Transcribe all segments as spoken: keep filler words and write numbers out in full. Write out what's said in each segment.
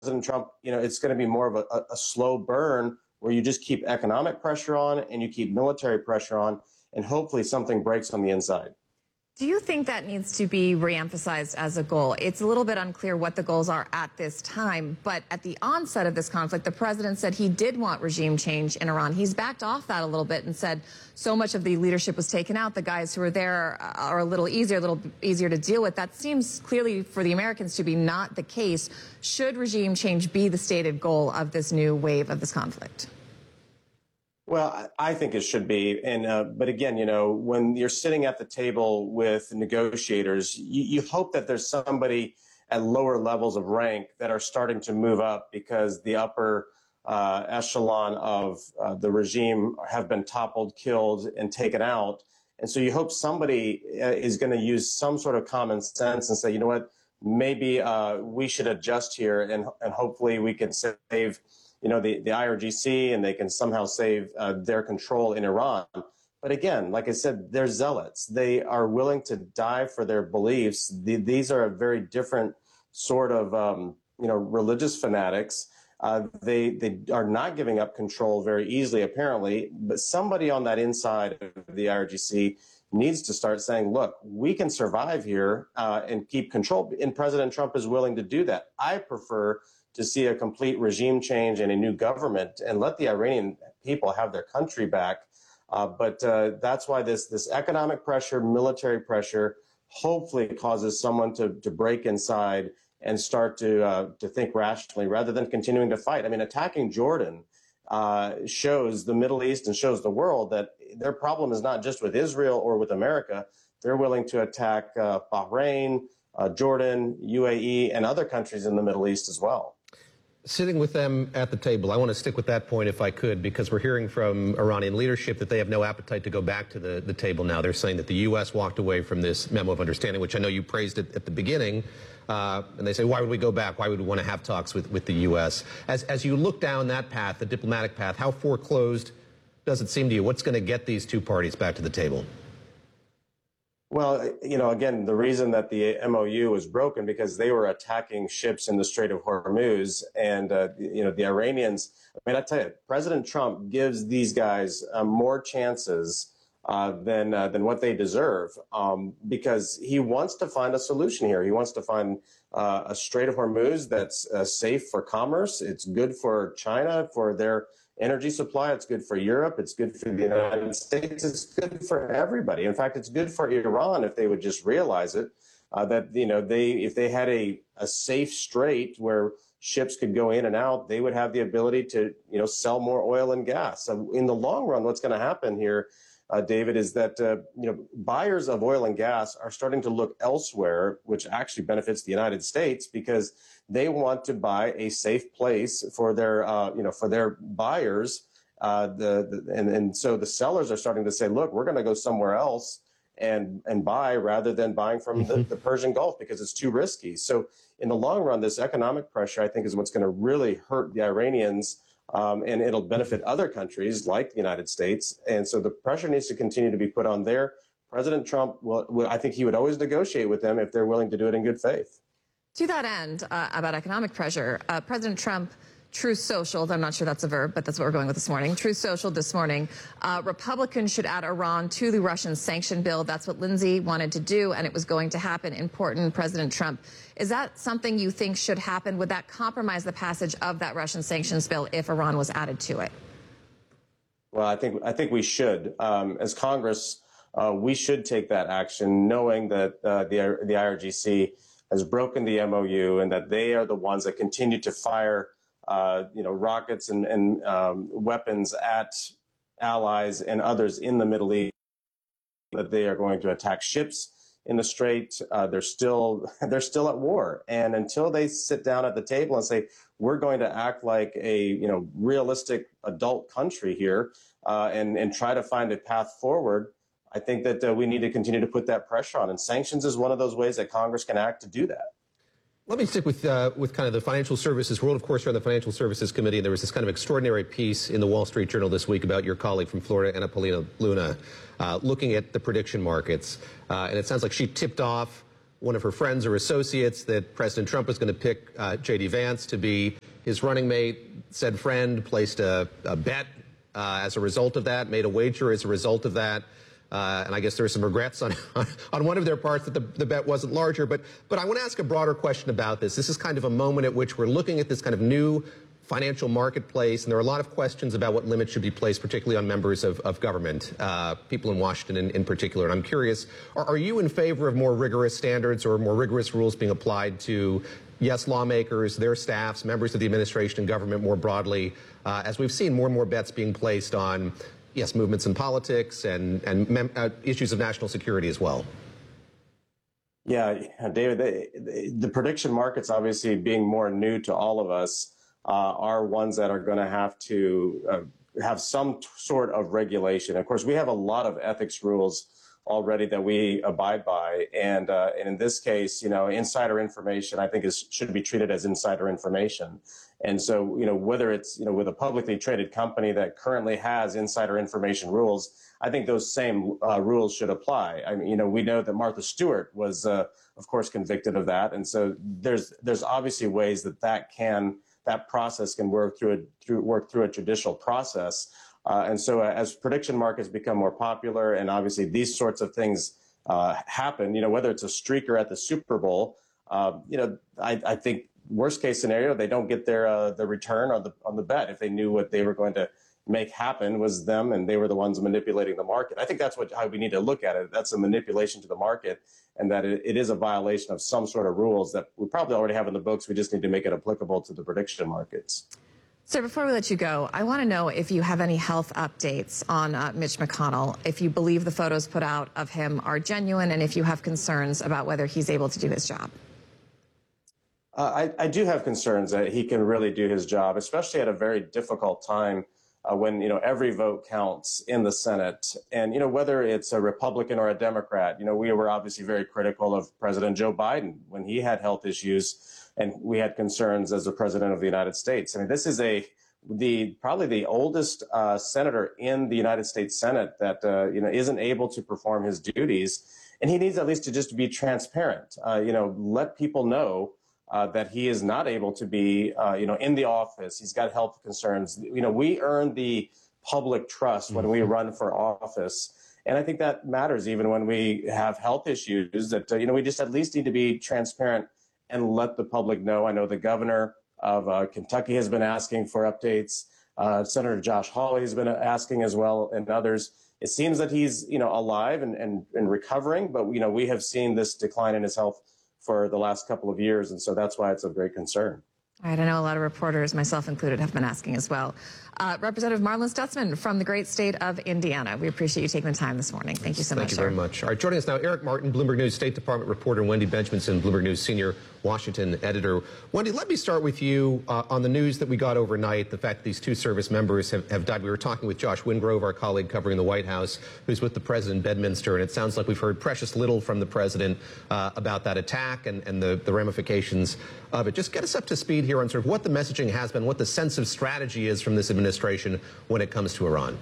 President Trump, you know, it's going to be more of a, a slow burn where you just keep economic pressure on and you keep military pressure on, and hopefully something breaks on the inside. Do you think that needs to be reemphasized as a goal? It's a little bit unclear what the goals are at this time, but at the onset of this conflict, the president said he did want regime change in Iran. He's backed off that a little bit and said so much of the leadership was taken out. The guys who are there are a little easier, a little easier to deal with. That seems clearly for the Americans to be not the case. Should regime change be the stated goal of this new wave of this conflict? Well, I think it should be. And uh, but again, you know, when you're sitting at the table with negotiators, you, you hope that there's somebody at lower levels of rank that are starting to move up, because the upper uh, echelon of uh, the regime have been toppled, killed, and taken out. And so you hope somebody is going to use some sort of common sense and say, you know what, maybe uh, we should adjust here, and, and hopefully we can save you know, the, the I R G C, and they can somehow save uh, their control in Iran. But again, like I said, they're zealots. They are willing to die for their beliefs. The, these are a very different sort of, um, you know, religious fanatics. Uh, they, they are not giving up control very easily, apparently. But somebody on that inside of the I R G C needs to start saying, look, we can survive here uh, and keep control. And President Trump is willing to do that. I prefer to see a complete regime change and a new government and let the Iranian people have their country back. Uh, but uh, that's why this this economic pressure, military pressure, hopefully causes someone to, to break inside and start to uh, to think rationally rather than continuing to fight. I mean, attacking Jordan uh, shows the Middle East and shows the world that their problem is not just with Israel or with America. They're willing to attack uh, Bahrain, uh, Jordan, U A E, and other countries in the Middle East as well. Sitting with them at the table, I want to stick with that point if I could, because we're hearing from Iranian leadership that they have no appetite to go back to the, the table now. They're saying that the U S walked away from this memo of understanding, which I know you praised it at the beginning. Uh, and they say, why would we go back? Why would we want to have talks with, with the U S? As, as you look down that path, the diplomatic path, how foreclosed does it seem to you? What's going to get these two parties back to the table? Well, you know, again, the reason that the M O U was broken because they were attacking ships in the Strait of Hormuz, and uh, you know, the Iranians. I mean, I tell you, President Trump gives these guys uh, more chances uh, than uh, than what they deserve, um, because he wants to find a solution here. He wants to find uh, a Strait of Hormuz that's uh, safe for commerce. It's good for China for their energy supply. It's good for Europe. It's good for the United States. It's good for everybody. In fact, it's good for Iran if they would just realize it, uh, that, you know, they if they had a, a safe strait where ships could go in and out, they would have the ability to, you know, sell more oil and gas. So in the long run, what's going to happen here, uh, David, is that, uh, you know, buyers of oil and gas are starting to look elsewhere, which actually benefits the United States, because they want to buy a safe place for their, uh, you know, for their buyers. Uh, the, the and, and so the sellers are starting to say, look, we're going to go somewhere else and and buy rather than buying from the, the Persian Gulf because it's too risky. So in the long run, this economic pressure, I think, is what's going to really hurt the Iranians, um, and it'll benefit other countries like the United States. And so the pressure needs to continue to be put on there. President Trump, will, will, I think he would always negotiate with them if they're willing to do it in good faith. To that end, uh, about economic pressure, uh, President Trump, Truth Social, I'm not sure that's a verb, but that's what we're going with this morning. Truth Social this morning, uh, Republicans should add Iran to the Russian sanction bill. That's what Lindsey wanted to do, and it was going to happen. Important, President Trump. Is that something you think should happen? Would that compromise the passage of that Russian sanctions bill if Iran was added to it? Well, I think I think we should. Um, as Congress, uh, we should take that action, knowing that uh, the the I R G C has broken the M O U and that they are the ones that continue to fire, uh, you know, rockets and, and um, weapons at allies and others in the Middle East. That they are going to attack ships in the Strait. Uh, they're still they're still at war, and until they sit down at the table and say we're going to act like a you know realistic adult country here uh, and and try to find a path forward, I think that uh, we need to continue to put that pressure on, and sanctions is one of those ways that Congress can act to do that. Let me stick with uh, with kind of the financial services world. Of course, you're on the Financial Services Committee, and there was this kind of extraordinary piece in the Wall Street Journal this week about your colleague from Florida, Anna Paulina Luna, uh, looking at the prediction markets. Uh, and it sounds like she tipped off one of her friends or associates that President Trump was going to pick uh, J D Vance to be his running mate. Said friend placed a, a bet uh, as a result of that, made a wager as a result of that. Uh, and I guess there are some regrets on, on one of their parts that the, the bet wasn't larger. But, but I want to ask a broader question about this. This is kind of a moment at which we're looking at this kind of new financial marketplace, and there are a lot of questions about what limits should be placed, particularly on members of, of government, uh, people in Washington in, in particular. And I'm curious, are, are you in favor of more rigorous standards or more rigorous rules being applied to, yes, lawmakers, their staffs, members of the administration and government more broadly, uh, as we've seen more and more bets being placed on, yes, movements in politics and, and mem uh, issues of national security as well? Yeah, David, the, the prediction markets, obviously being more new to all of us, uh, are ones that are going to have to uh, have some sort of regulation. Of course, we have a lot of ethics rules already that we abide by. And, uh, and in this case, you know, insider information, I think, is should be treated as insider information. And so, you know, whether it's, you know, with a publicly traded company that currently has insider information rules, I think those same uh, rules should apply. I mean, you know, we know that Martha Stewart was, uh, of course, convicted of that. And so there's there's obviously ways that that can that process can work through a through work through a judicial process. Uh, and so uh, as prediction markets become more popular, and obviously these sorts of things uh, happen, you know, whether it's a streaker at the Super Bowl, uh, you know, I, I think worst case scenario, they don't get their uh, the return on the on the bet if they knew what they were going to make happen was them and they were the ones manipulating the market. I think that's what how we need to look at it. That's a manipulation to the market, and that it, it is a violation of some sort of rules that we probably already have in the books. We just need to make it applicable to the prediction markets. So before we let you go, I want to know if you have any health updates on uh, Mitch McConnell, if you believe the photos put out of him are genuine, and if you have concerns about whether he's able to do his job. Uh, I, I do have concerns that he can really do his job, especially at a very difficult time uh, when, you know, every vote counts in the Senate. And, you know, whether it's a Republican or a Democrat, you know, we were obviously very critical of President Joe Biden when he had health issues and we had concerns as the president of the United States. I mean, this is a the probably the oldest uh, senator in the United States Senate that, uh, you know, isn't able to perform his duties. And he needs at least to just be transparent, uh, you know, let people know Uh, that he is not able to be, uh, you know, in the office. He's got health concerns. You know, we earn the public trust when we run for office. And I think that matters even when we have health issues that, uh, you know, we just at least need to be transparent and let the public know. I know the governor of uh, Kentucky has been asking for updates. Uh, Senator Josh Hawley has been asking as well, and others. It seems that he's, you know, alive and, and, and recovering, but, you know, we have seen this decline in his health for the last couple of years, and so that's why it's of great concern. All right, I know a lot of reporters, myself included, have been asking as well. Uh, Representative Marlin Stutzman from the great state of Indiana. We appreciate you taking the time this morning. Thank you so Thank much, you sir. very much. All right, joining us now, Eric Martin, Bloomberg News State Department reporter, and Wendy Benjaminson, Bloomberg News senior Washington editor. Wendy, let me start with you uh, on the news that we got overnight, the fact that these two service members have, have died. We were talking with Josh Wingrove, our colleague covering the White House, who's with the president in Bedminster, and it sounds like we've heard precious little from the president uh, about that attack and, and the, the ramifications of it. Just get us up to speed here on sort of what the messaging has been, what the sense of strategy is from this administration when it comes to Iran.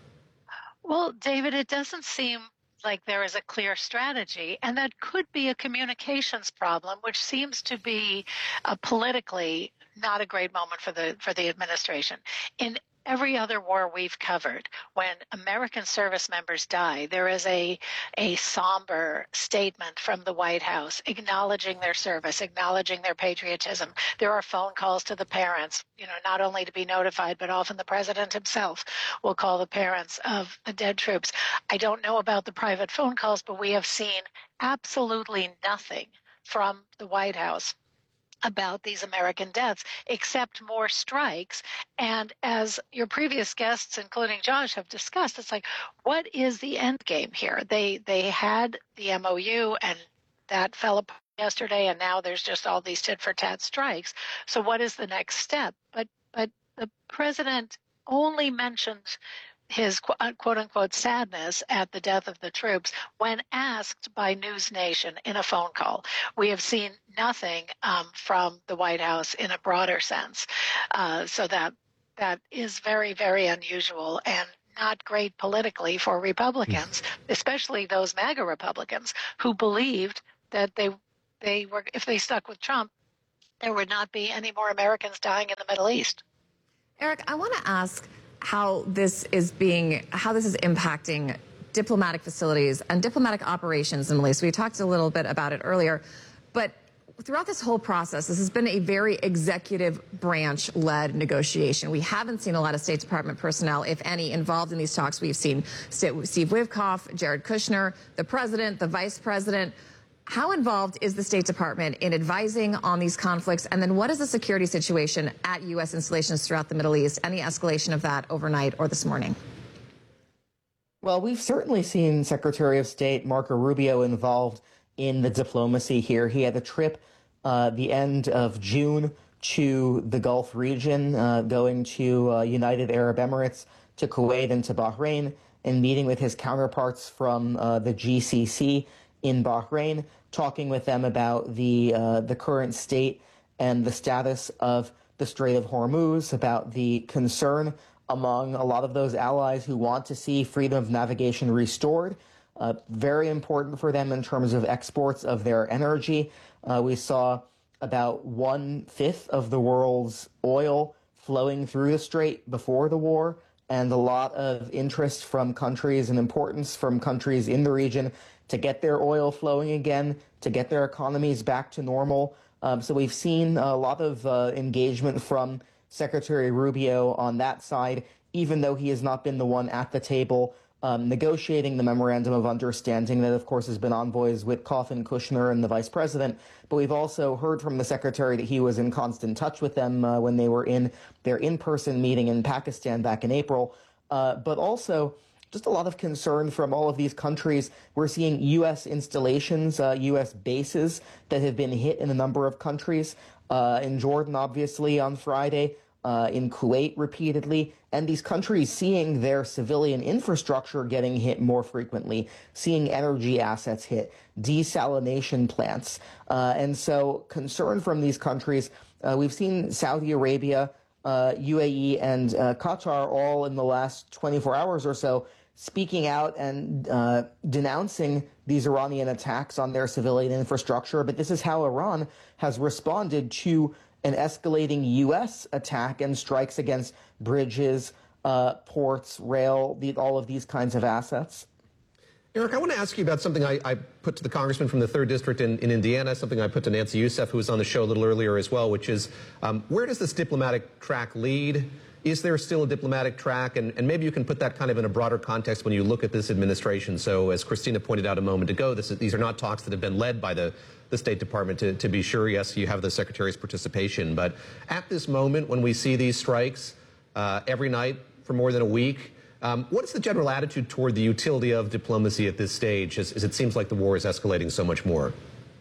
Well, David, it doesn't seem like there is a clear strategy, and that could be a communications problem, which seems to be uh, politically not a great moment for the for the administration. In every other war we've covered, when American service members die, there is a a somber statement from the White House acknowledging their service, acknowledging their patriotism. There are phone calls to the parents, you know, not only to be notified, but often the president himself will call the parents of the dead troops. I don't know about the private phone calls, but we have seen absolutely nothing from the White House about these American deaths, except more strikes. And as your previous guests, including Josh, have discussed, it's like, what is the end game here? They they had the M O U, and that fell apart yesterday, and now there's just all these tit-for-tat strikes. So what is the next step? But but the president only mentioned his quote-unquote sadness at the death of the troops when asked by News Nation in a phone call. We have seen nothing um, from the White House in a broader sense. Uh, so that that is very, very unusual and not great politically for Republicans, especially those MAGA Republicans who believed that they they were, if they stuck with Trump, there would not be any more Americans dying in the Middle East. Eric, I want to ask how this is being, how this is impacting diplomatic facilities and diplomatic operations in the Middle East. We talked a little bit about it earlier, but throughout this whole process, this has been a very executive branch-led negotiation. We haven't seen a lot of State Department personnel, if any, involved in these talks. We've seen Steve Witkoff, Jared Kushner, the president, the vice president. How involved is the State Department in advising on these conflicts? And then what is the security situation at U S installations throughout the Middle East? Any escalation of that overnight or this morning? Well, we've certainly seen Secretary of State Marco Rubio involved in the diplomacy here. He had a trip uh, the end of June to the Gulf region, uh, going to uh, United Arab Emirates, to Kuwait, and to Bahrain, and meeting with his counterparts from uh, the G C C in Bahrain, talking with them about the uh, the current state and the status of the Strait of Hormuz, about the concern among a lot of those allies who want to see freedom of navigation restored. Uh, very important for them in terms of exports of their energy. Uh, we saw about one-fifth of the world's oil flowing through the strait before the war, and a lot of interest from countries and importance from countries in the region to get their oil flowing again, to get their economies back to normal. Um, so we've seen a lot of uh, engagement from Secretary Rubio on that side, even though he has not been the one at the table um, negotiating the memorandum of understanding that, of course, has been envoys Witkoff and Kushner and the vice president. But we've also heard from the secretary that he was in constant touch with them uh, when they were in their in-person meeting in Pakistan back in April. Uh, but also just a lot of concern from all of these countries. We're seeing U S installations, uh, U S bases that have been hit in a number of countries. Uh, in Jordan, obviously, on Friday, uh, in Kuwait repeatedly, and these countries seeing their civilian infrastructure getting hit more frequently, seeing energy assets hit, desalination plants. Uh, and so concern from these countries, uh, we've seen Saudi Arabia, uh, U A E, and uh, Qatar all in the last twenty-four hours or so speaking out and uh, denouncing these Iranian attacks on their civilian infrastructure. But this is how Iran has responded to an escalating U S attack and strikes against bridges, uh, ports, rail, the, all of these kinds of assets. Eric, I want to ask you about something I, I put to the congressman from the third District in, in Indiana, something I put to Nancy Youssef, who was on the show a little earlier as well, which is um, where does this diplomatic track lead? Is there still a diplomatic track? And, and maybe you can put that kind of in a broader context when you look at this administration. So as Christina pointed out a moment ago, this is, these are not talks that have been led by the, the State Department. To, to be sure, yes, you have the Secretary's participation. But at this moment, when we see these strikes uh, every night for more than a week, um, what is the general attitude toward the utility of diplomacy at this stage, as, as it seems like the war is escalating so much more?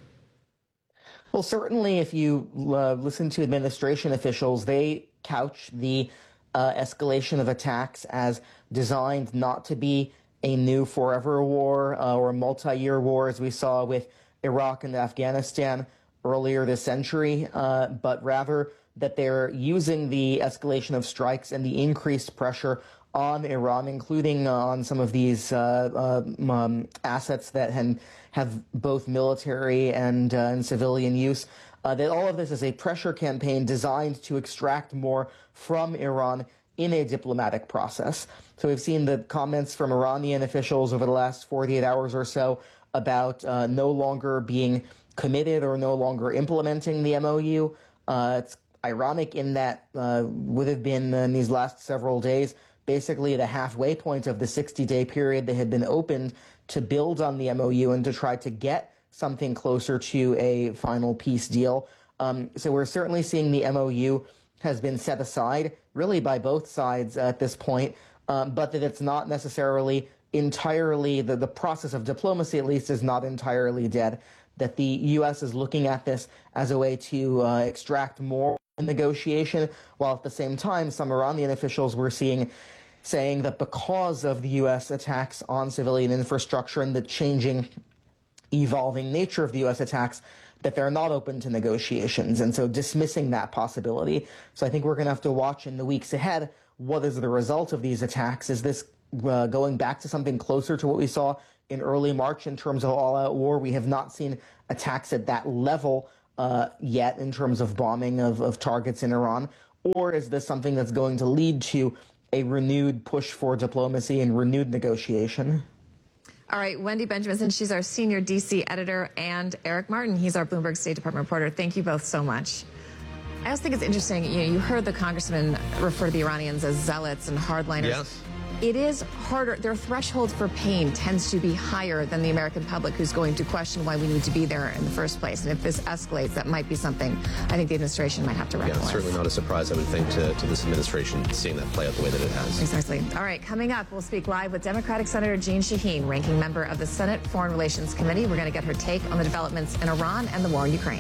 Well, certainly if you uh, listen to administration officials, they couch the Uh, escalation of attacks as designed not to be a new forever war uh, or a multi-year war, as we saw with Iraq and Afghanistan earlier this century, uh, but rather that they're using the escalation of strikes and the increased pressure on Iran, including uh, on some of these uh, uh, um, assets that have, have both military and, uh, and civilian use. Uh, that all of this is a pressure campaign designed to extract more from Iran in a diplomatic process. So we've seen the comments from Iranian officials over the last forty-eight hours or so about uh, no longer being committed or no longer implementing the M O U. Uh, it's ironic in that uh, would have been in these last several days basically the halfway point of the sixty-day period that had been opened to build on the M O U and to try to get something closer to a final peace deal. Um, so we're certainly seeing the M O U has been set aside, really by both sides at this point, um, but that it's not necessarily entirely, the, the process of diplomacy at least is not entirely dead, that the U S is looking at this as a way to uh, extract more negotiation, while at the same time some Iranian officials were seeing saying that because of the U S attacks on civilian infrastructure and the changing evolving nature of the U S attacks, that they're not open to negotiations, and so dismissing that possibility. So I think we're going to have to watch in the weeks ahead what is the result of these attacks. Is this uh, going back to something closer to what we saw in early March in terms of all-out war. We have not seen attacks at that level uh, yet in terms of bombing of, of targets in Iran. Or is this something that's going to lead to a renewed push for diplomacy and renewed negotiation? All right, Wendy Benjamin, she's our senior D C editor, and Eric Martin, he's our Bloomberg State Department reporter. Thank you both so much. I also think it's interesting, you know, you heard the congressman refer to the Iranians as zealots and hardliners. Yes. It is harder. Their threshold for pain tends to be higher than the American public, who's going to question why we need to be there in the first place. And if this escalates, that might be something I think the administration might have to reckon Yeah, with. certainly not a surprise, I would think, to, to this administration seeing that play out the way that it has. Exactly. All right, coming up, we'll speak live with Democratic Senator Jeanne Shaheen, ranking member of the Senate Foreign Relations Committee. We're going to get her take on the developments in Iran and the war in Ukraine.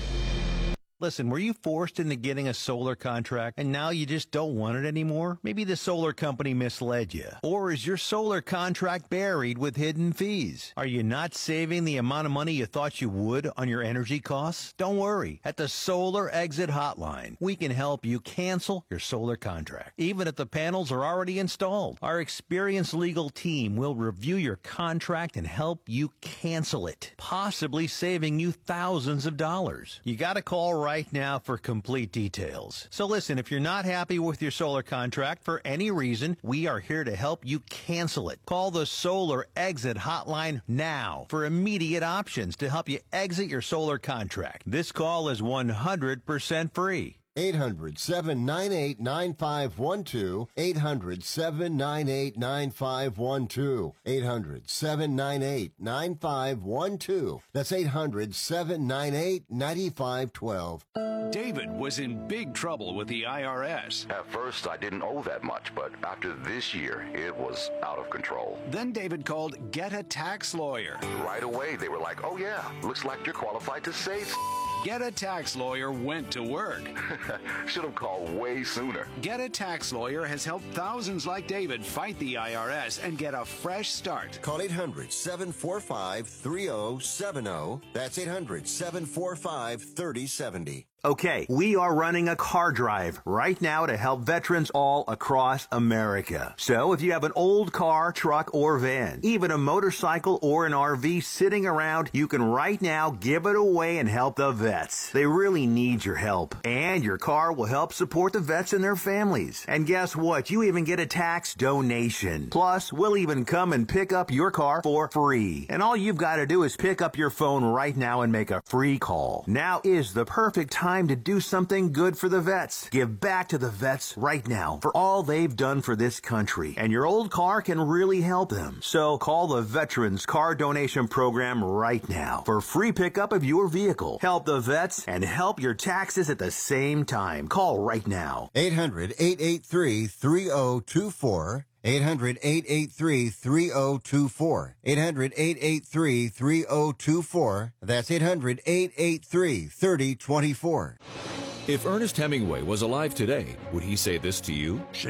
Listen, were you forced into getting a solar contract and now you just don't want it anymore? Maybe the solar company misled you. Or is your solar contract buried with hidden fees? Are you not saving the amount of money you thought you would on your energy costs? Don't worry. At the Solar Exit Hotline, we can help you cancel your solar contract, even if the panels are already installed. Our experienced legal team will review your contract and help you cancel it, possibly saving you thousands of dollars. You got to call right now for complete details. So listen, if you're not happy with your solar contract for any reason, we are here to help you cancel it. Call the Solar Exit Hotline now for immediate options to help you exit your solar contract. This call is one hundred percent free. eight hundred, seven nine eight, nine five one two. eight hundred, seven nine eight, nine five one two. eight hundred, seven nine eight, nine five one two. That's eight hundred, seven nine eight, nine five one two. David was in big trouble with the I R S. At first, I didn't owe that much, but after this year, it was out of control. Then David called Get a Tax Lawyer. Right away, they were like, oh yeah, looks like you're qualified to save. Get a Tax Lawyer went to work. Should have called way sooner. Get a Tax Lawyer has helped thousands like David fight the I R S and get a fresh start. Call eight hundred, seven four five, three oh seven oh. That's eight hundred, seven four five, three oh seven oh. Okay, we are running a car drive right now to help veterans all across America. So if you have an old car, truck, or van, even a motorcycle or an R V sitting around, you can right now give it away and help the vets. They really need your help. And your car will help support the vets and their families. And guess what? You even get a tax donation. Plus, we'll even come and pick up your car for free. And all you've got to do is pick up your phone right now and make a free call. Now is the perfect time to do something good for the vets. Give back to the vets right now for all they've done for this country. And your old car can really help them. So call the Veterans Car Donation Program right now for free pickup of your vehicle. Help the vets and help your taxes at the same time. Call right now. eight hundred, eight eight three, three oh two four. eight hundred, eight eight three, three oh two four. eight hundred, eight eight three, three oh two four. That's eight hundred, eight eight three, three oh two four. If Ernest Hemingway was alive today, would he say this to you?